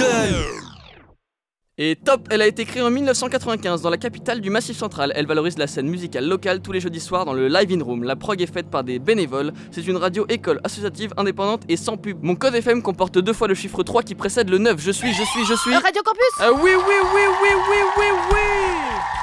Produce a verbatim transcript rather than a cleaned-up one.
Et top, elle a été créée en mille neuf cent quatre-vingt-quinze dans la capitale du Massif Central. Elle valorise la scène musicale locale tous les jeudis soirs dans le Live In Room. La prog est faite par des bénévoles. C'est une radio école associative indépendante et sans pub. Mon code F M comporte deux fois le chiffre trois qui précède le neuf. Je suis, je suis, je suis... Radio Campus. Ah oui, oui, oui, oui, oui, oui, oui.